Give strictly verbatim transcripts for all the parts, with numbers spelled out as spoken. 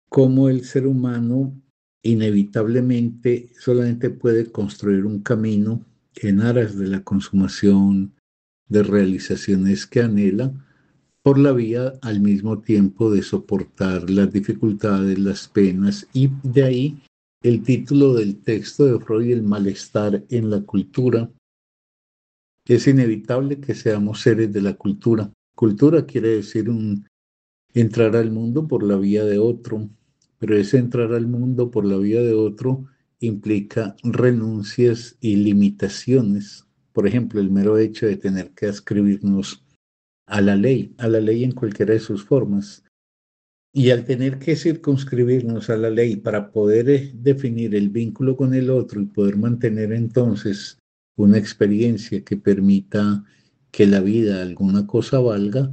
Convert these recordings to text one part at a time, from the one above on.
cómo el ser humano inevitablemente solamente puede construir un camino en aras de la consumación de realizaciones que anhela, por la vía al mismo tiempo de soportar las dificultades, las penas, y de ahí el título del texto de Freud, El malestar en la cultura. Es inevitable que seamos seres de la cultura. Cultura quiere decir un entrar al mundo por la vía de otro, pero ese entrar al mundo por la vía de otro implica renuncias y limitaciones. Por ejemplo, el mero hecho de tener que ascribirnos a la ley, a la ley en cualquiera de sus formas. Y al tener que circunscribirnos a la ley para poder eh, definir el vínculo con el otro y poder mantener entonces una experiencia que permita que la vida alguna cosa valga,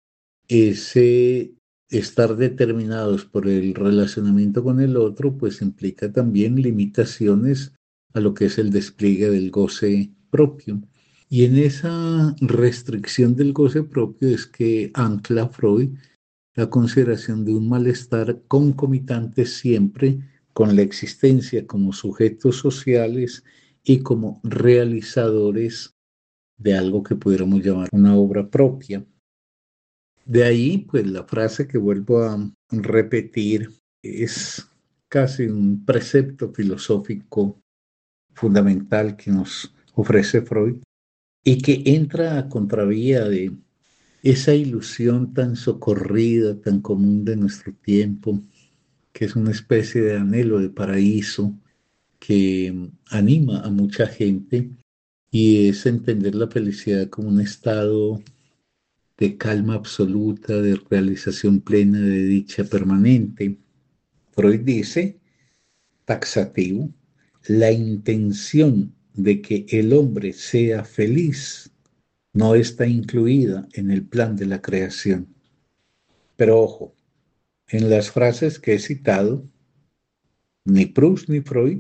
ese estar determinados por el relacionamiento con el otro, pues implica también limitaciones a lo que es el despliegue del goce propio. Y en esa restricción del goce propio es que ancla Freud la consideración de un malestar concomitante siempre con la existencia como sujetos sociales y como realizadores de algo que pudiéramos llamar una obra propia. De ahí, pues la frase que vuelvo a repetir es casi un precepto filosófico fundamental que nos ofrece Freud y que entra a contravía de esa ilusión tan socorrida, tan común de nuestro tiempo, que es una especie de anhelo de paraíso que anima a mucha gente, y es entender la felicidad como un estado de calma absoluta, de realización plena, de dicha permanente. Freud dice, taxativo, la intención de que el hombre sea feliz no está incluida en el plan de la creación. Pero ojo, en las frases que he citado, ni Proust ni Freud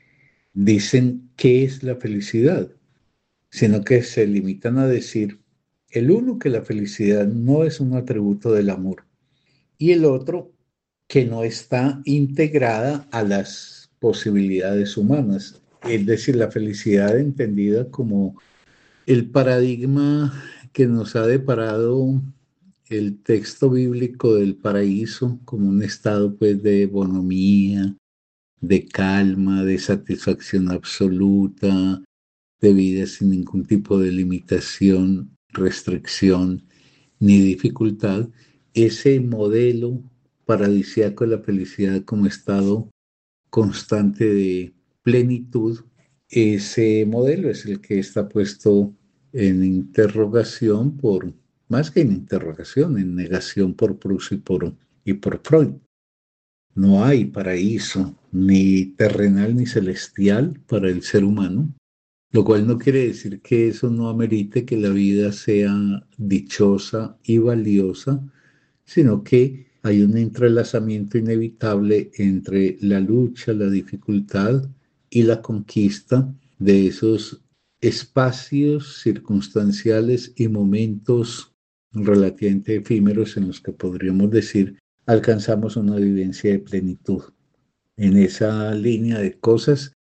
dicen qué es la felicidad, sino que se limitan a decir, el uno, que la felicidad no es un atributo del amor, y el otro, que no está integrada a las posibilidades humanas, es decir, la felicidad entendida como el paradigma que nos ha deparado el texto bíblico del paraíso como un estado pues de bonomía, de calma, de satisfacción absoluta, de vida sin ningún tipo de limitación, restricción ni dificultad. Ese modelo paradisíaco de la felicidad como estado constante de plenitud, ese modelo es el que está puesto en interrogación por, más que en interrogación, en negación por Proust y por, y por Freud. No hay paraíso ni terrenal ni celestial para el ser humano, lo cual no quiere decir que eso no amerite que la vida sea dichosa y valiosa, sino que hay un entrelazamiento inevitable entre la lucha, la dificultad y la conquista de esos espacios circunstanciales y momentos relativamente efímeros en los que podríamos decir alcanzamos una vivencia de plenitud. En esa línea de cosas,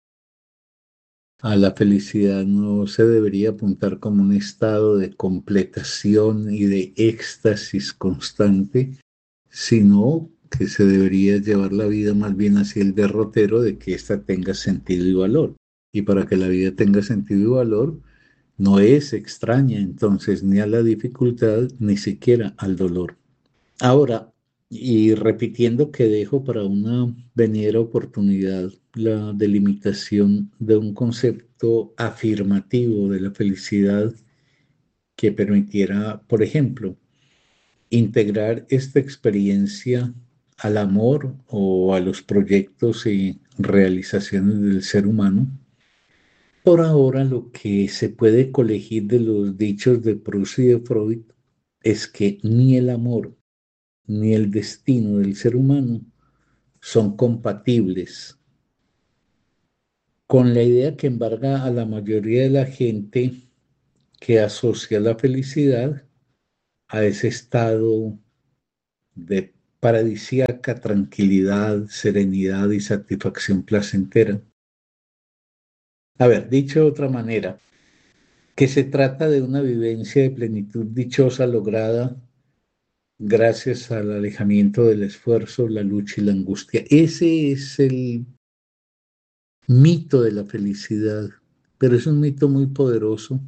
a la felicidad no se debería apuntar como un estado de completación y de éxtasis constante, sino que se debería llevar la vida más bien hacia el derrotero de que ésta tenga sentido y valor. Y para que la vida tenga sentido y valor, no es extraña entonces ni a la dificultad ni siquiera al dolor. Ahora, y repitiendo que dejo para una venidera oportunidad la delimitación de un concepto afirmativo de la felicidad que permitiera, por ejemplo, integrar esta experiencia al amor o a los proyectos y realizaciones del ser humano. Por ahora, lo que se puede colegir de los dichos de Proust y de Freud es que ni el amor ni el destino del ser humano son compatibles con la idea que embarga a la mayoría de la gente, que asocia la felicidad a ese estado de paradisíaca tranquilidad, serenidad y satisfacción placentera. A ver, dicho de otra manera, que se trata de una vivencia de plenitud dichosa lograda gracias al alejamiento del esfuerzo, la lucha y la angustia. Ese es el mito de la felicidad, pero es un mito muy poderoso.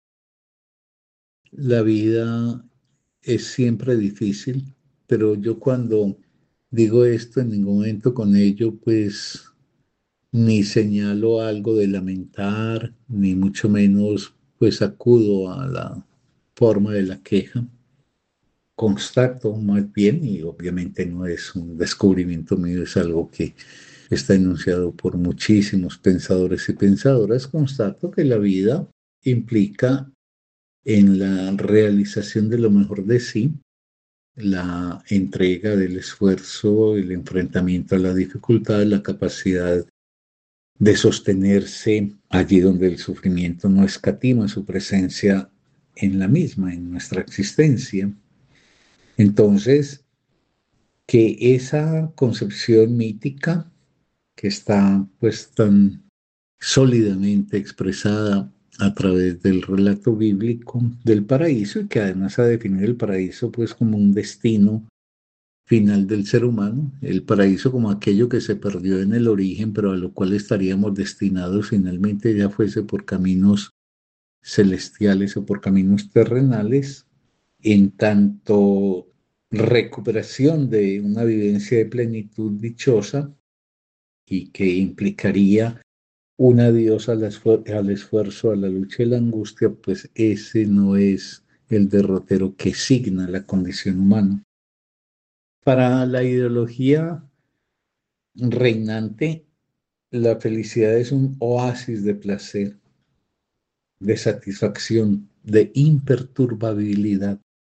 La vida es siempre difícil, pero yo cuando digo esto en ningún momento con ello, pues ni señalo algo de lamentar, ni mucho menos pues acudo a la forma de la queja. Constato más bien, y obviamente no es un descubrimiento mío, es algo que está enunciado por muchísimos pensadores y pensadoras, constato que la vida implica en la realización de lo mejor de sí, la entrega del esfuerzo, el enfrentamiento a la dificultad, la capacidad de sostenerse allí donde el sufrimiento no escatima su presencia en la misma, en nuestra existencia. Entonces, que esa concepción mítica que está pues tan sólidamente expresada a través del relato bíblico del paraíso y que además ha definido el paraíso pues como un destino final del ser humano, el paraíso como aquello que se perdió en el origen, pero a lo cual estaríamos destinados finalmente, ya fuese por caminos celestiales o por caminos terrenales, en tanto recuperación de una vivencia de plenitud dichosa y que implicaría un adiós al, esfuer- al esfuerzo, a la lucha y la angustia, pues ese no es el derrotero que signa la condición humana. Para la ideología reinante, la felicidad es un oasis de placer, de satisfacción, de imperturbabilidad.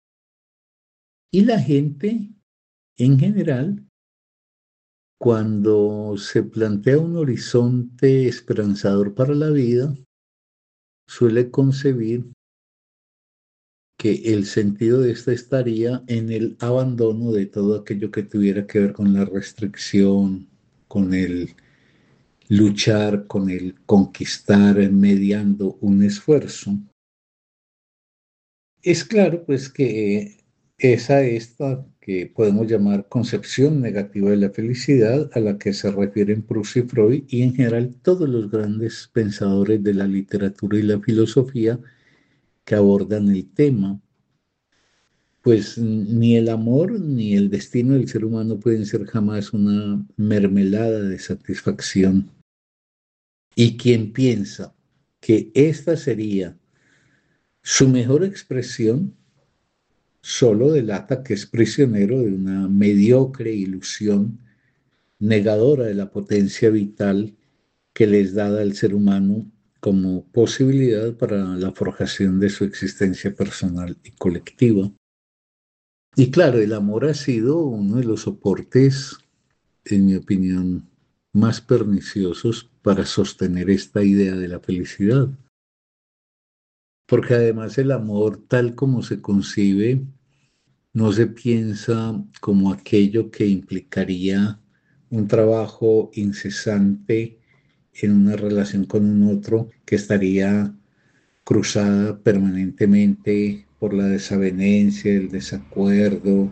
Y la gente, en general, cuando se plantea un horizonte esperanzador para la vida, suele concebir que el sentido de esta estaría en el abandono de todo aquello que tuviera que ver con la restricción, con el luchar, con el conquistar, mediando un esfuerzo. Es claro, pues, que esa esta que podemos llamar concepción negativa de la felicidad, a la que se refieren Proust y Freud y en general todos los grandes pensadores de la literatura y la filosofía que abordan el tema, pues ni el amor ni el destino del ser humano pueden ser jamás una mermelada de satisfacción. Y quien piensa que esta sería su mejor expresión, solo delata que es prisionero de una mediocre ilusión negadora de la potencia vital que les da al ser humano como posibilidad para la forjación de su existencia personal y colectiva. Y claro, el amor ha sido uno de los soportes, en mi opinión, más perniciosos para sostener esta idea de la felicidad. Porque además el amor, tal como se concibe, no se piensa como aquello que implicaría un trabajo incesante en una relación con un otro que estaría cruzada permanentemente por la desavenencia, el desacuerdo,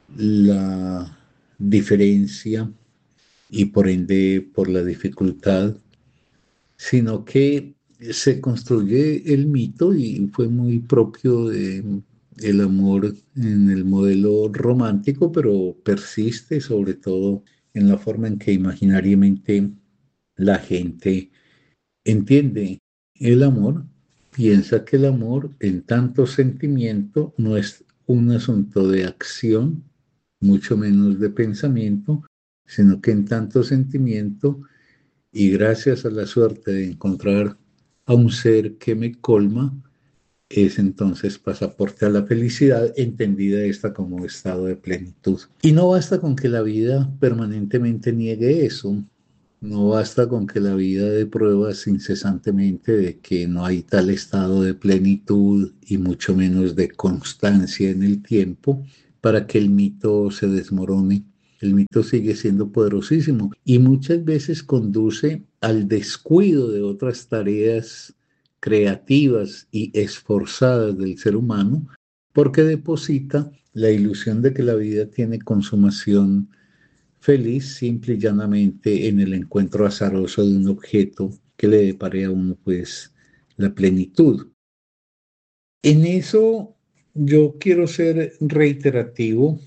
la diferencia y por ende por la dificultad, sino que se construye el mito y fue muy propio de el amor en el modelo romántico, pero persiste sobre todo en la forma en que imaginariamente la gente entiende el amor, piensa que el amor en tanto sentimiento no es un asunto de acción, mucho menos de pensamiento, sino que en tanto sentimiento y gracias a la suerte de encontrar a un ser que me colma, es entonces pasaporte a la felicidad, entendida esta como estado de plenitud. Y no basta con que la vida permanentemente niegue eso, no basta con que la vida dé pruebas incesantemente de que no hay tal estado de plenitud y mucho menos de constancia en el tiempo, para que el mito se desmorone. El mito sigue siendo poderosísimo y muchas veces conduce al descuido de otras tareas creativas y esforzadas del ser humano, porque deposita la ilusión de que la vida tiene consumación feliz simple y llanamente en el encuentro azaroso de un objeto que le depare a uno pues la plenitud. En eso yo quiero ser reiterativo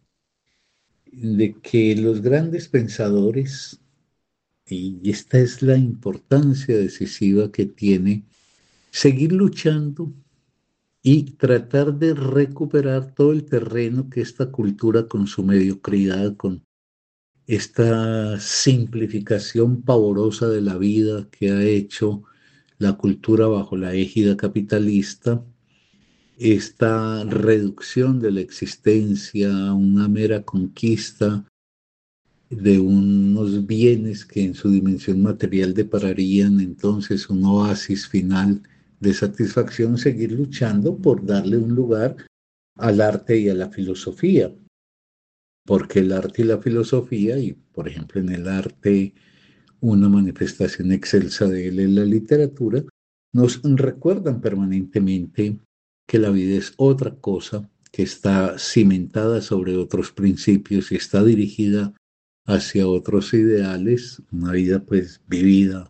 de que los grandes pensadores, y esta es la importancia decisiva que tiene, seguir luchando y tratar de recuperar todo el terreno que esta cultura con su mediocridad, con esta simplificación pavorosa de la vida que ha hecho la cultura bajo la égida capitalista, esta reducción de la existencia a una mera conquista de unos bienes que en su dimensión material depararían entonces un oasis final de satisfacción, seguir luchando por darle un lugar al arte y a la filosofía, porque el arte y la filosofía, y por ejemplo en el arte una manifestación excelsa de él en la literatura, nos recuerdan permanentemente que la vida es otra cosa, que está cimentada sobre otros principios y está dirigida hacia otros ideales, una vida pues vivida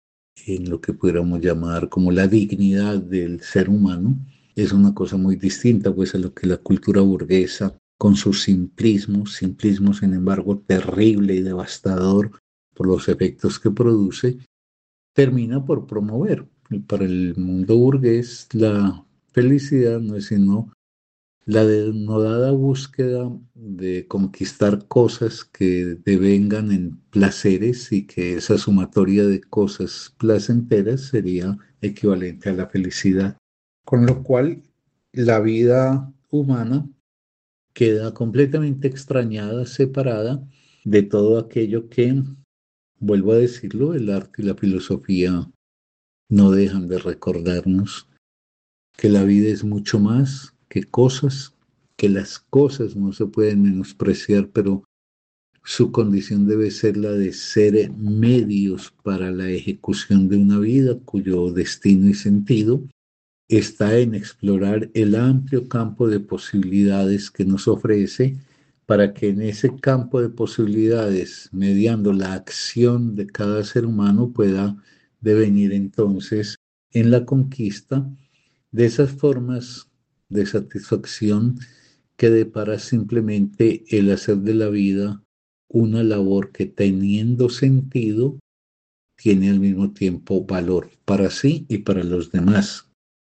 en lo que pudiéramos llamar como la dignidad del ser humano, es una cosa muy distinta pues a lo que la cultura burguesa con sus simplismos, simplismo sin embargo terrible y devastador por los efectos que produce, termina por promover. Y para el mundo burgués la felicidad no es sino la denodada búsqueda de conquistar cosas que devengan en placeres y que esa sumatoria de cosas placenteras sería equivalente a la felicidad. Con lo cual, la vida humana queda completamente extrañada, separada de todo aquello que, vuelvo a decirlo, el arte y la filosofía no dejan de recordarnos que la vida es mucho más que cosas, que las cosas no se pueden menospreciar, pero su condición debe ser la de ser medios para la ejecución de una vida cuyo destino y sentido está en explorar el amplio campo de posibilidades que nos ofrece para que en ese campo de posibilidades, mediando la acción de cada ser humano, pueda devenir entonces en la conquista de esas formas de satisfacción que depara simplemente el hacer de la vida una labor que teniendo sentido tiene al mismo tiempo valor para sí y para los demás.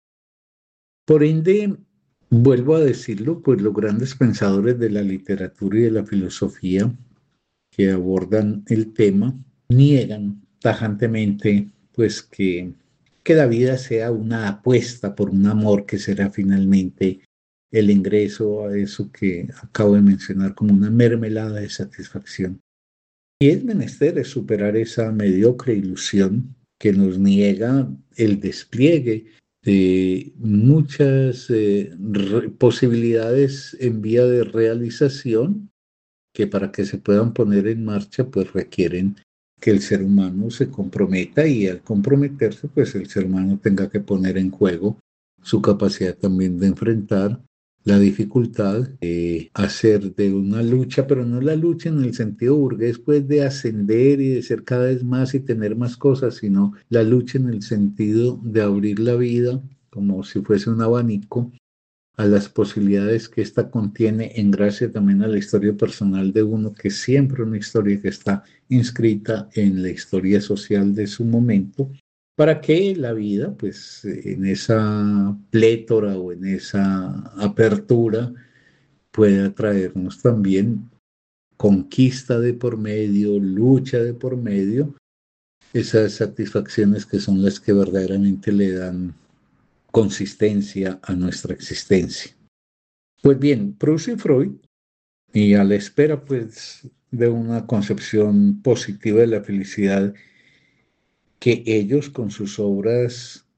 Por ende, vuelvo a decirlo, pues los grandes pensadores de la literatura y de la filosofía que abordan el tema niegan tajantemente pues que, que la vida sea una apuesta por un amor que será finalmente el ingreso a eso que acabo de mencionar como una mermelada de satisfacción. Y es menester es superar esa mediocre ilusión que nos niega el despliegue de muchas eh, re- posibilidades en vía de realización que para que se puedan poner en marcha pues requieren que el ser humano se comprometa y al comprometerse pues el ser humano tenga que poner en juego su capacidad también de enfrentar la dificultad de hacer de una lucha, pero no la lucha en el sentido burgués, pues de ascender y de ser cada vez más y tener más cosas, sino la lucha en el sentido de abrir la vida como si fuese un abanico a las posibilidades que ésta contiene en gracia también a la historia personal de uno, que es siempre una historia que está inscrita en la historia social de su momento, para que la vida, pues en esa plétora o en esa apertura, pueda traernos también conquista de por medio, lucha de por medio, esas satisfacciones que son las que verdaderamente le dan consistencia a nuestra existencia. Pues bien, Proust y Freud, y a la espera pues de una concepción positiva de la felicidad que ellos con sus obras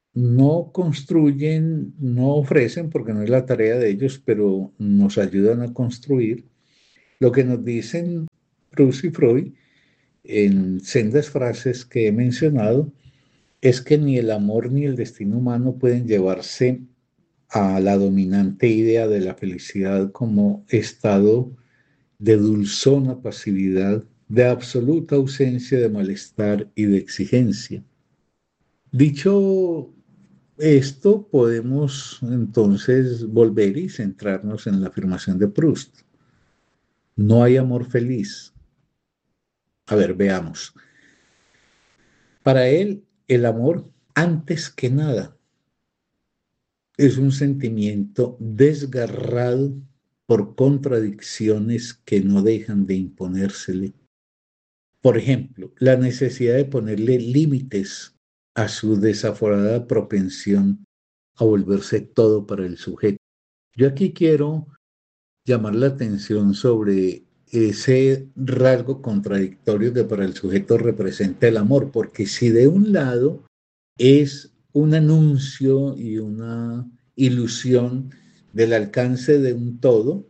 no construyen, no ofrecen, porque no es la tarea de ellos, pero nos ayudan a construir. Lo que nos dicen Proust y Freud en sendas frases que he mencionado es que ni el amor ni el destino humano pueden llevarse a la dominante idea de la felicidad como estado de dulzona pasividad, de absoluta ausencia de malestar y de exigencia. Dicho esto, podemos entonces volver y centrarnos en la afirmación de Proust. No hay amor feliz. A ver, veamos. Para él, el amor, antes que nada, es un sentimiento desgarrado por contradicciones que no dejan de imponérsele. Por ejemplo, la necesidad de ponerle límites a su desaforada propensión a volverse todo para el sujeto. Yo aquí quiero llamar la atención sobre ese rasgo contradictorio que para el sujeto representa el amor, porque si de un lado es un anuncio y una ilusión del alcance de un todo,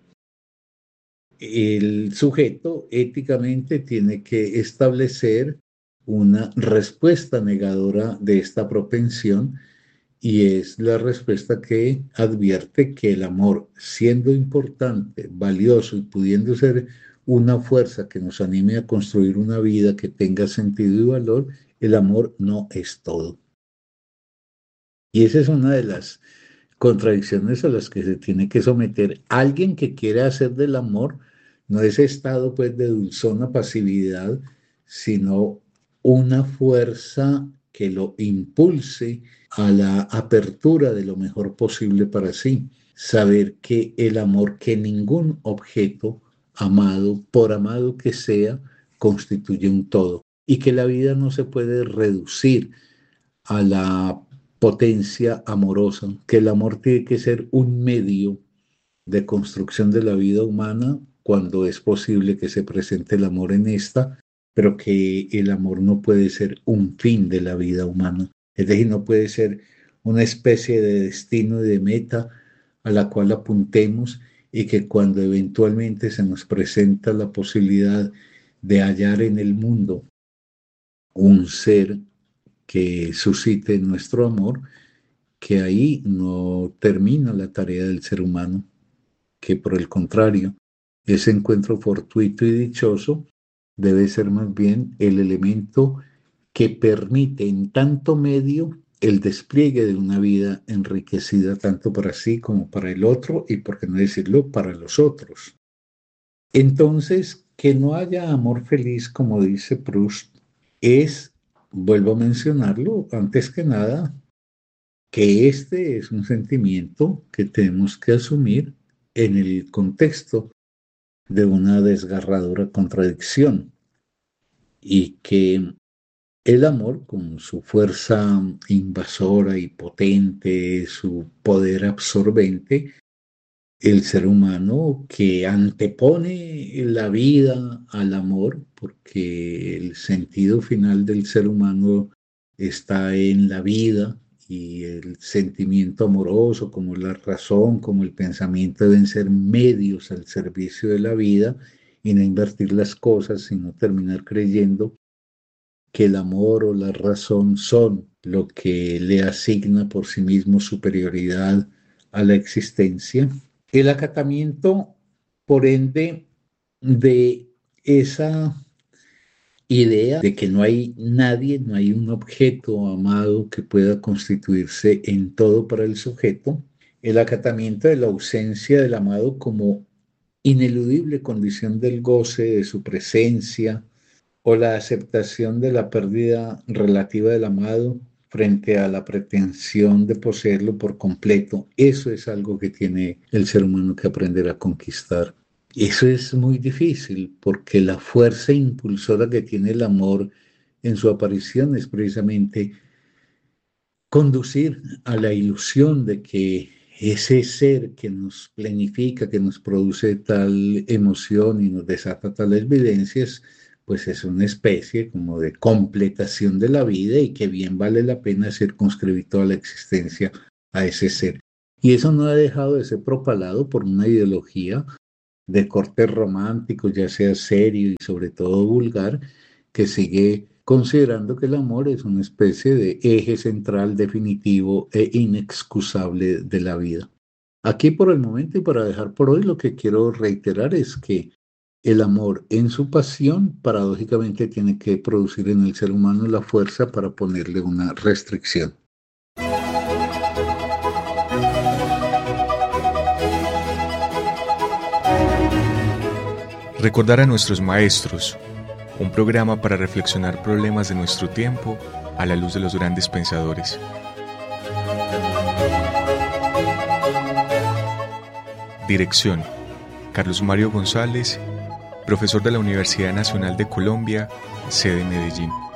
el sujeto éticamente tiene que establecer una respuesta negadora de esta propensión y es la respuesta que advierte que el amor, siendo importante, valioso y pudiendo ser una fuerza que nos anime a construir una vida que tenga sentido y valor, el amor no es todo. Y esa es una de las contradicciones a las que se tiene que someter alguien que quiere hacer del amor, no ese estado pues de dulzona pasividad, sino una fuerza que lo impulse a la apertura de lo mejor posible para sí. Saber que el amor, que ningún objeto amado, por amado que sea, constituye un todo y que la vida no se puede reducir a la potencia amorosa, que el amor tiene que ser un medio de construcción de la vida humana cuando es posible que se presente el amor en esta, pero que el amor no puede ser un fin de la vida humana. Es decir, no puede ser una especie de destino y de meta a la cual apuntemos y que cuando eventualmente se nos presenta la posibilidad de hallar en el mundo un ser que suscite nuestro amor, que ahí no termina la tarea del ser humano, que por el contrario, ese encuentro fortuito y dichoso debe ser más bien el elemento que permite en tanto medio el despliegue de una vida enriquecida tanto para sí como para el otro y, por qué no decirlo, para los otros. Entonces, que no haya amor feliz, como dice Proust, es, vuelvo a mencionarlo, antes que nada, que este es un sentimiento que tenemos que asumir en el contexto de una desgarradora contradicción y que el amor, con su fuerza invasora y potente, su poder absorbente, el ser humano que antepone la vida al amor, porque el sentido final del ser humano está en la vida y el sentimiento amoroso, como la razón, como el pensamiento, deben ser medios al servicio de la vida y no invertir las cosas, sino terminar creyendo que el amor o la razón son lo que le asigna por sí mismo superioridad a la existencia. El acatamiento, por ende, de esa idea de que no hay nadie, no hay un objeto amado que pueda constituirse en todo para el sujeto, el acatamiento de la ausencia del amado como ineludible condición del goce de su presencia, o la aceptación de la pérdida relativa del amado frente a la pretensión de poseerlo por completo. Eso es algo que tiene el ser humano que aprender a conquistar. Eso es muy difícil porque la fuerza impulsora que tiene el amor en su aparición es precisamente conducir a la ilusión de que ese ser que nos planifica, que nos produce tal emoción y nos desata tales vivencias, pues es una especie como de completación de la vida y que bien vale la pena circunscribir toda la existencia a ese ser. Y eso no ha dejado de ser propalado por una ideología de corte romántico, ya sea serio y sobre todo vulgar, que sigue considerando que el amor es una especie de eje central, definitivo e inexcusable de la vida. Aquí por el momento y para dejar por hoy, lo que quiero reiterar es que el amor en su pasión paradójicamente tiene que producir en el ser humano la fuerza para ponerle una restricción. Recordar a nuestros maestros, un programa para reflexionar problemas de nuestro tiempo a la luz de los grandes pensadores. Dirección: Carlos Mario González, profesor de la Universidad Nacional de Colombia, sede Medellín.